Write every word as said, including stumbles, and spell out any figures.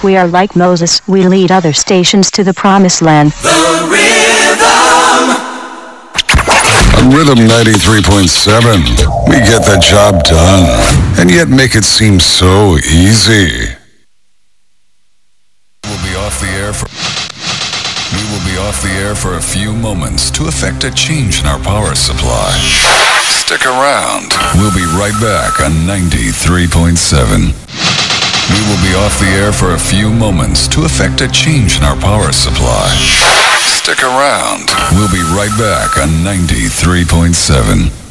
We are like Moses. We lead other stations to the promised land. The Rhythm. On Rhythm ninety-three point seven, we get the job done, and yet make it seem so easy. We'll be off the air for... We will be off the air for a few moments to effect a change in our power supply. Stick around. We'll be right back on ninety-three point seven. We will be off the air for a few moments to effect a change in our power supply. Stick around. We'll be right back on ninety-three point seven.